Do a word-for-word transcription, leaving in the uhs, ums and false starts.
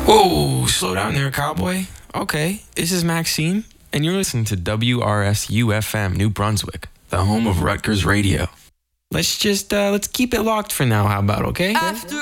Whoa, slow down there, cowboy. Okay, this is Maxime, and you're listening to W R S U F M New Brunswick, the home of Rutgers Radio. Let's just, uh, let's keep it locked for now, how about, okay? After